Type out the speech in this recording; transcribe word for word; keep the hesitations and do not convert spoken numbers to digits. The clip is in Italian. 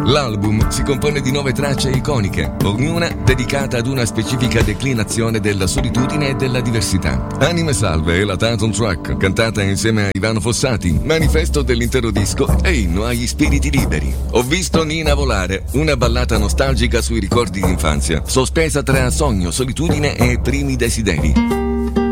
L'album si compone di nove tracce iconiche, ognuna dedicata ad una specifica declinazione della solitudine e della diversità. Anime Salve è la title track, cantata insieme a Ivano Fossati, manifesto dell'intero disco e inno agli spiriti liberi. Ho visto Nina volare, una ballata nostalgica sui ricordi d'infanzia, sospesa tra sogno, solitudine e primi desideri.